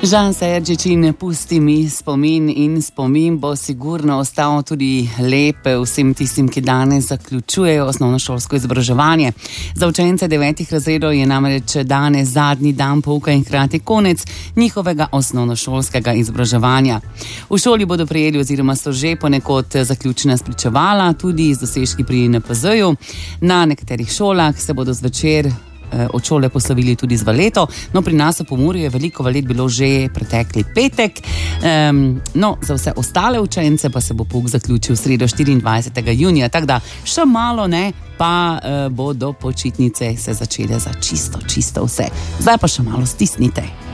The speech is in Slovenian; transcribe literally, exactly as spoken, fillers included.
Žan Sergič in Pusti mi spomin in spomin bo sigurno ostal tudi lep vsem tistim, ki danes zaključujejo osnovnošolsko izobraževanje. Za učence devetih razredov je namreč danes zadnji dan pouka in hkrati konec njihovega osnovnošolskega izobraževanja. V šoli bodo prejeli oziroma so že ponekod zaključena spričevala, tudi z dosežki pri en pe zaju. Na nekaterih šolah se bodo zvečer od šole poslovili tudi z valeto, no pri nas v Pomurju je veliko valet bilo že pretekli petek, um, no za vse ostale učence pa se bo pouk zaključil v sredo štiriindvajsetega junija, tako da še malo ne, pa uh, bodo počitnice se začele za čisto, čisto vse. Zdaj pa še malo stisnite.